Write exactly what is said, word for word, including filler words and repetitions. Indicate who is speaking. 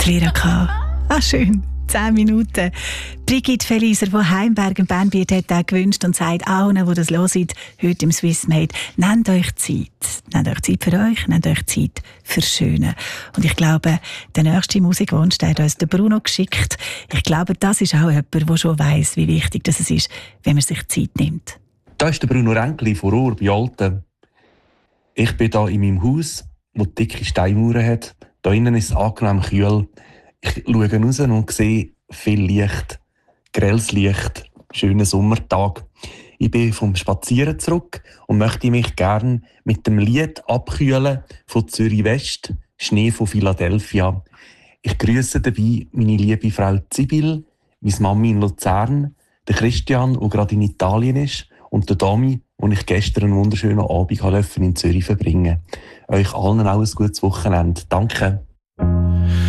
Speaker 1: Vera K. Ah, schön. Zehn Minuten. Brigitte Feliser, die Heimberg im Bernbiet hat, auch gewünscht und sagt allen, die das hören, heute im Swissmade, nehmt euch Zeit. Nehmt euch Zeit für euch, nehmt euch Zeit für Schöne. Und ich glaube, der nächste Musikwunsch, der hat uns der Bruno geschickt. Ich glaube, das ist auch jemand, der schon weiss, wie wichtig das ist, wenn man sich Zeit nimmt.
Speaker 2: Da ist der Bruno Ränkli von Ruhr bei Alten. Ich bin hier in meinem Haus, das dicke Steinmauern hat. Da innen ist es angenehm kühl. Ich schaue raus und sehe viel Licht, grelles Licht, schönen Sommertag. Ich bin vom Spazieren zurück und möchte mich gerne mit dem Lied abkühlen von Zürich West, Schnee von Philadelphia. Ich grüße dabei meine liebe Frau Zibil, meine Mami in Luzern, den Christian, der gerade in Italien ist, und den Dami, den ich gestern einen wunderschönen Abend in Zürich verbringen durfte. Euch allen auch ein gutes Wochenende. Danke.